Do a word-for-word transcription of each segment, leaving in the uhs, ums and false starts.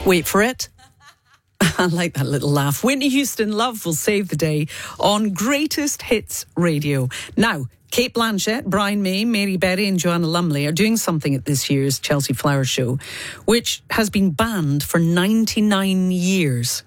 Wait for it. I like that little laugh. Whitney Houston, Love Will Save the Day on Greatest Hits Radio. Now, Kate Blanchett, Brian May, Mary Berry and Joanna Lumley are doing something at this year's Chelsea Flower Show, which has been banned for ninety-nine years.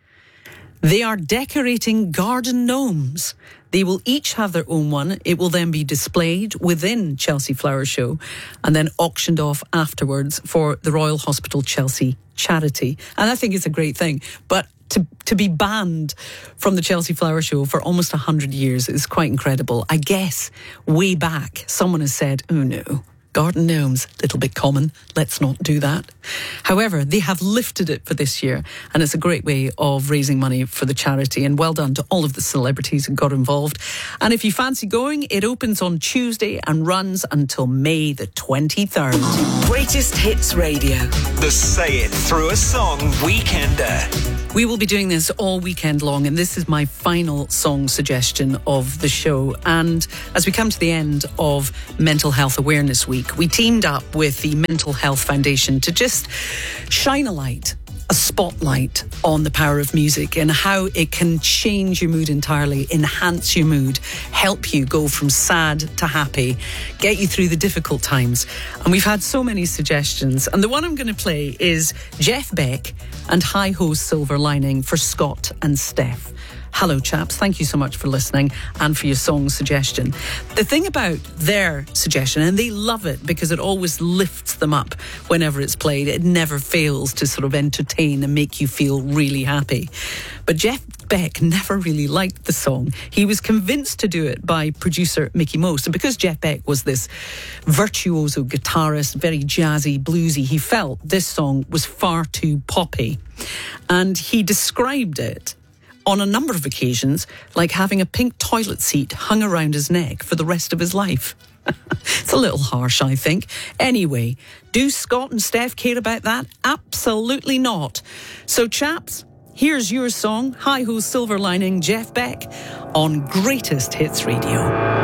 They are decorating garden gnomes. They will each have their own one. It will then be displayed within Chelsea Flower Show and then auctioned off afterwards for the Royal Hospital Chelsea charity. And I think it's a great thing. But to to be banned from the Chelsea Flower Show for almost one hundred years is quite incredible. I guess way back, someone has said, oh no, garden gnomes, little bit common, let's not do that. However, they have lifted it for this year, and it's a great way of raising money for the charity, and well done to all of the celebrities who got involved. And if you fancy going, it opens on Tuesday and runs until May the twenty-third. Greatest Hits Radio. The Say It Through a Song Weekender. We will be doing this all weekend long, and this is my final song suggestion of the show. And as we come to the end of Mental Health Awareness Week, we teamed up with the Mental Health Foundation to just shine a light, a spotlight on the power of music and how it can change your mood entirely, enhance your mood, help you go from sad to happy, get you through the difficult times. And we've had so many suggestions. And the one I'm going to play is Jeff Beck and Hi Ho Silver Lining for Scott and Steph. Hello, chaps. Thank you so much for listening and for your song suggestion. The thing about their suggestion, and they love it because it always lifts them up whenever it's played. It never fails to sort of entertain and make you feel really happy. But Jeff Beck never really liked the song. He was convinced to do it by producer Mickey Most. And because Jeff Beck was this virtuoso guitarist, very jazzy, bluesy, he felt this song was far too poppy. And he described it on a number of occasions like having a pink toilet seat hung around his neck for the rest of his life. It's a little harsh, I think. Anyway, do Scott and Steph care about that? Absolutely not. So, chaps, here's your song, Hi Ho Silver Lining, Jeff Beck, on Greatest Hits Radio.